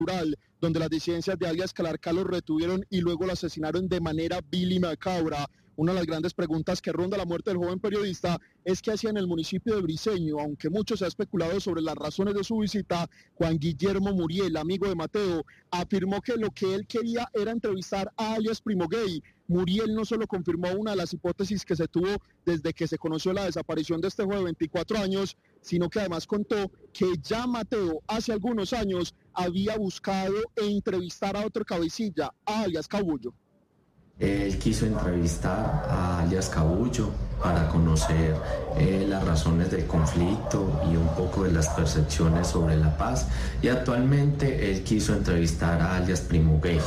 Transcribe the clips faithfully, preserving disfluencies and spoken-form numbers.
rural, donde las disidencias de alias Calarcá lo retuvieron y luego lo asesinaron de manera vil y macabra. Una de las grandes preguntas que ronda la muerte del joven periodista es qué hacía en el municipio de Briceño. Aunque mucho se ha especulado sobre las razones de su visita, Juan Guillermo Muriel, amigo de Mateo, afirmó que lo que él quería era entrevistar a alias Primo Gay. Muriel no solo confirmó una de las hipótesis que se tuvo desde que se conoció la desaparición de este joven de veinticuatro años, sino que además contó que ya Mateo hace algunos años había buscado e entrevistar a otro cabecilla, a alias Cabullo. Él quiso entrevistar a alias Cabullo para conocer eh, las razones del conflicto y un poco de las percepciones sobre la paz, y actualmente él quiso entrevistar a alias Primo Gay.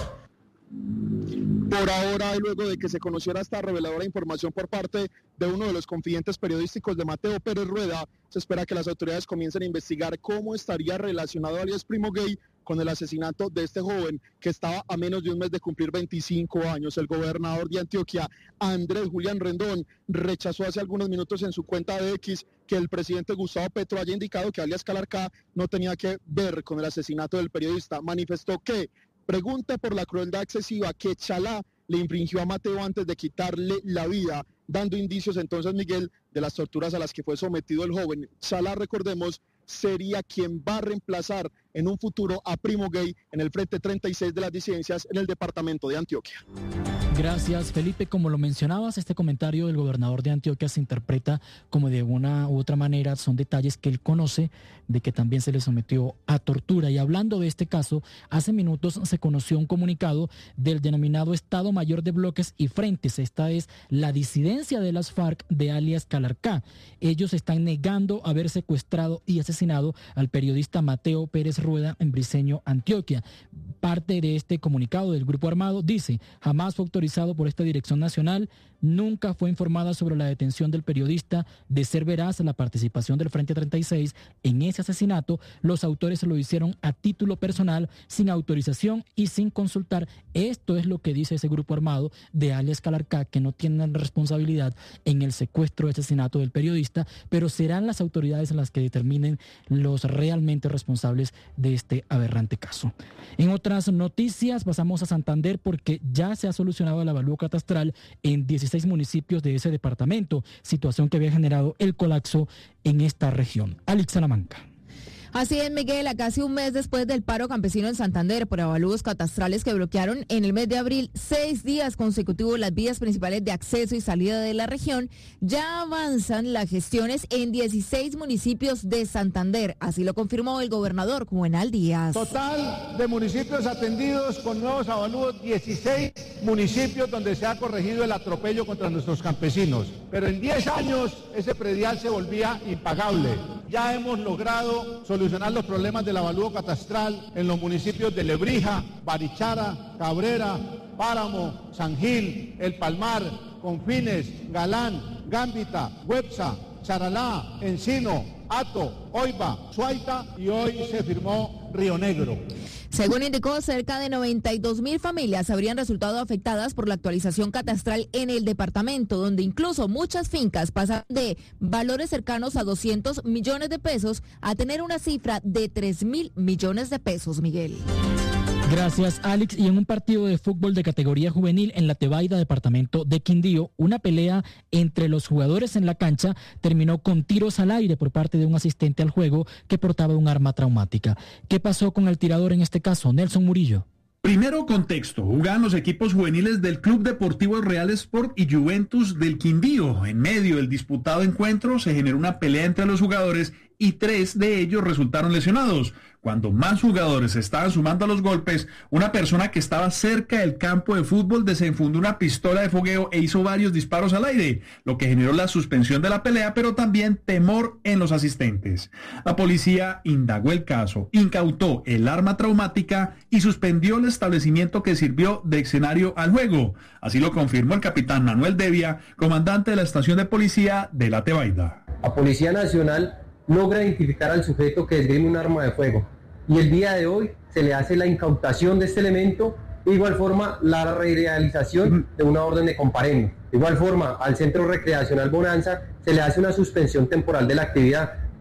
Por ahora, y luego de que se conociera esta reveladora información por parte de uno de los confidentes periodísticos de Mateo Pérez Rueda, se espera que las autoridades comiencen a investigar cómo estaría relacionado alias Primo Gay con el asesinato de este joven que estaba a menos de un mes de cumplir veinticinco años. El gobernador de Antioquia, Andrés Julián Rendón, rechazó hace algunos minutos en su cuenta de X que el presidente Gustavo Petro haya indicado que alias Calarcá no tenía que ver con el asesinato del periodista. Manifestó que pregunta por la crueldad excesiva que Chalá le infringió a Mateo antes de quitarle la vida, dando indicios entonces, Miguel, de las torturas a las que fue sometido el joven. Chalá, recordemos, sería quien va a reemplazar en un futuro a Primo Gay en el Frente treinta y seis de las disidencias en el departamento de Antioquia. Gracias, Felipe. Como lo mencionabas, este comentario del gobernador de Antioquia se interpreta como de una u otra manera son detalles que él conoce de que también se le sometió a tortura. Y hablando de este caso, hace minutos se conoció un comunicado del denominado Estado Mayor de Bloques y Frentes. Esta es la disidencia de las FARC de alias Calarcá. Ellos están negando haber secuestrado y asesinado al periodista Mateo Pérez Rueda en Briceño, Antioquia. Parte de este comunicado del grupo armado dice: jamás fue autorizado por esta dirección nacional, nunca fue informada sobre la detención del periodista. De ser veraz la participación del Frente treinta y seis en ese asesinato, los autores se lo hicieron a título personal, sin autorización y sin consultar. Esto es lo que dice ese grupo armado de alias Calarcá, que no tienen responsabilidad en el secuestro y asesinato del periodista, pero serán las autoridades las que determinen los realmente responsables de este aberrante caso. En otras noticias, pasamos a Santander porque ya se ha solucionado el avalúo catastral en dieciséis municipios de ese departamento, situación que había generado el colapso en esta región. Alex Salamanca. Así es, Miguel, a casi un mes después del paro campesino en Santander por avalúos catastrales que bloquearon en el mes de abril seis días consecutivos las vías principales de acceso y salida de la región, ya avanzan las gestiones en dieciséis municipios de Santander. Así lo confirmó el gobernador Juvenal Díaz. Total de municipios atendidos con nuevos avalúos, dieciséis municipios donde se ha corregido el atropello contra nuestros campesinos. Pero en diez años ese predial se volvía impagable. Ya hemos logrado solucionar los problemas del avalúo catastral en los municipios de Lebrija, Barichara, Cabrera, Páramo, San Gil, El Palmar, Confines, Galán, Gambita, Huepsa, Charalá, Encino, Hato, Oiba, Suaita y hoy se firmó Río Negro. Según indicó, cerca de noventa y dos mil familias habrían resultado afectadas por la actualización catastral en el departamento, donde incluso muchas fincas pasan de valores cercanos a doscientos millones de pesos a tener una cifra de tres mil millones de pesos, Miguel. Gracias, Alex. Y en un partido de fútbol de categoría juvenil en la Tebaida, departamento de Quindío, una pelea entre los jugadores en la cancha terminó con tiros al aire por parte de un asistente al juego que portaba un arma traumática. ¿Qué pasó con el tirador en este caso? Nelson Murillo. Primero, contexto. Jugaban los equipos juveniles del Club Deportivo Real Sport y Juventus del Quindío. En medio del disputado encuentro se generó una pelea entre los jugadores y tres de ellos resultaron lesionados. Cuando más jugadores estaban sumando a los golpes, una persona que estaba cerca del campo de fútbol desenfundó una pistola de fogueo e hizo varios disparos al aire, lo que generó la suspensión de la pelea, pero también temor en los asistentes. La policía indagó el caso, incautó el arma traumática y suspendió el establecimiento que sirvió de escenario al juego. Así lo confirmó el capitán Manuel Devia, comandante de la estación de policía de la Tebaida. La Policía Nacional logra identificar al sujeto que esgrime un arma de fuego y el día de hoy se le hace la incautación de este elemento, de igual forma la realización de una orden de comparendo. De igual forma al Centro Recreacional Bonanza se le hace una suspensión temporal de la actividad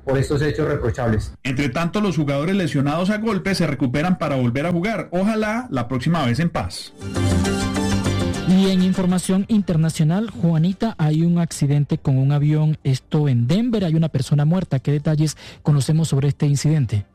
por estos hechos reprochables. Entre tanto, los jugadores lesionados a golpes se recuperan para volver a jugar. Ojalá la próxima vez en paz. Y en información internacional, Juanita, hay un accidente con un avión, esto en Denver, hay una persona muerta. ¿Qué detalles conocemos sobre este incidente?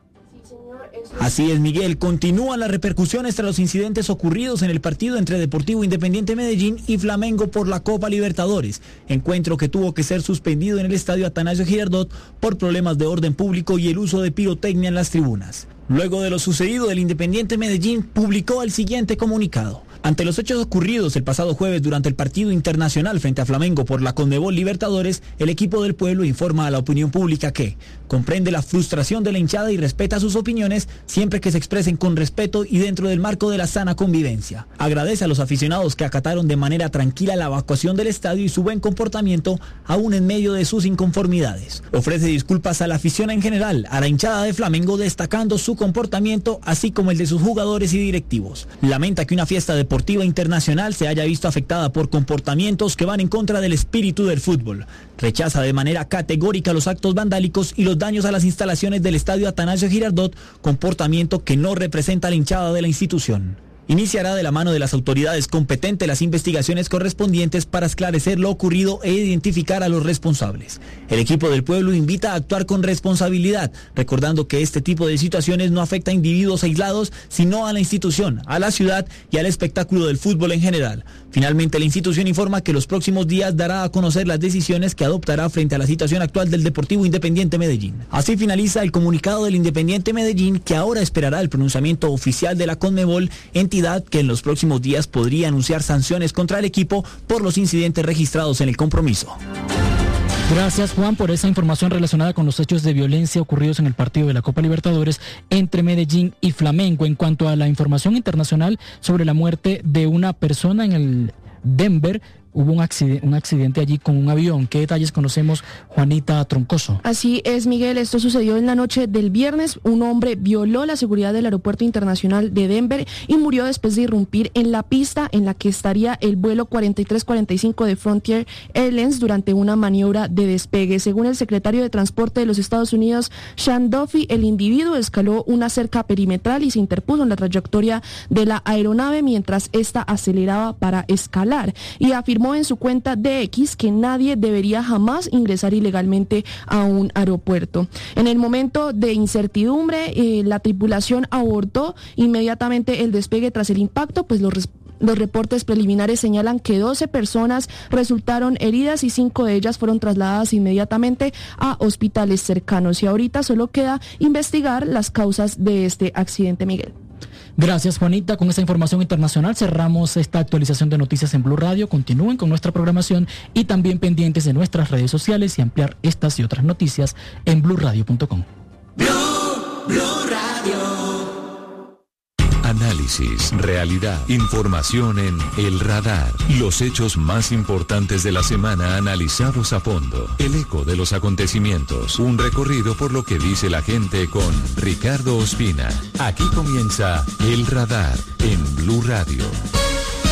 Así es, Miguel. Continúan las repercusiones tras los incidentes ocurridos en el partido entre Deportivo Independiente Medellín y Flamengo por la Copa Libertadores, encuentro que tuvo que ser suspendido en el estadio Atanasio Girardot por problemas de orden público y el uso de pirotecnia en las tribunas. Luego de lo sucedido, el Independiente Medellín publicó el siguiente comunicado. Ante los hechos ocurridos el pasado jueves durante el partido internacional frente a Flamengo por la Conmebol Libertadores, el equipo del pueblo informa a la opinión pública que comprende la frustración de la hinchada y respeta sus opiniones siempre que se expresen con respeto y dentro del marco de la sana convivencia. Agradece a los aficionados que acataron de manera tranquila la evacuación del estadio y su buen comportamiento aún en medio de sus inconformidades. Ofrece disculpas a la afición en general, a la hinchada de Flamengo destacando su comportamiento así como el de sus jugadores y directivos. Lamenta que una fiesta deportiva internacional se haya visto afectada por comportamientos que van en contra del espíritu del fútbol. Rechaza de manera categórica los actos vandálicos y los daños a las instalaciones del estadio Atanasio Girardot, comportamiento que no representa a la hinchada de la institución. Iniciará de la mano de las autoridades competentes las investigaciones correspondientes para esclarecer lo ocurrido e identificar a los responsables. El equipo del pueblo invita a actuar con responsabilidad, recordando que este tipo de situaciones no afecta a individuos aislados, sino a la institución, a la ciudad y al espectáculo del fútbol en general. Finalmente, la institución informa que los próximos días dará a conocer las decisiones que adoptará frente a la situación actual del Deportivo Independiente Medellín. Así finaliza el comunicado del Independiente Medellín, que ahora esperará el pronunciamiento oficial de la Conmebol, entidad que en los próximos días podría anunciar sanciones contra el equipo por los incidentes registrados en el compromiso. Gracias, Juan, por esa información relacionada con los hechos de violencia ocurridos en el partido de la Copa Libertadores entre Medellín y Flamengo. En cuanto a la información internacional sobre la muerte de una persona en el Denver, hubo un accidente, un accidente allí con un avión. ¿Qué detalles conocemos, Juanita Troncoso? Así es, Miguel. Esto sucedió en la noche del viernes. Un hombre violó la seguridad del Aeropuerto Internacional de Denver y murió después de irrumpir en la pista en la que estaría el vuelo cuarenta y tres cuarenta y cinco de Frontier Airlines durante una maniobra de despegue. Según el secretario de Transporte de los Estados Unidos, Sean Duffy, el individuo escaló una cerca perimetral y se interpuso en la trayectoria de la aeronave mientras ésta aceleraba para escalar, y afirmó en su cuenta de X que nadie debería jamás ingresar ilegalmente a un aeropuerto. En el momento de incertidumbre, eh, la tripulación abortó inmediatamente el despegue tras el impacto, pues los Los reportes preliminares señalan que doce personas resultaron heridas y cinco de ellas fueron trasladadas inmediatamente a hospitales cercanos. Y ahorita solo queda investigar las causas de este accidente, Miguel. Gracias, Juanita. Con esta información internacional cerramos esta actualización de noticias en Blue Radio. Continúen con nuestra programación y también pendientes de nuestras redes sociales y ampliar estas y otras noticias en blue radio punto com. Blue, Blue Radio. Análisis, realidad, información en El Radar. Los hechos más importantes de la semana analizados a fondo. El eco de los acontecimientos. Un recorrido por lo que dice la gente con Ricardo Ospina. Aquí comienza El Radar en Blue Radio.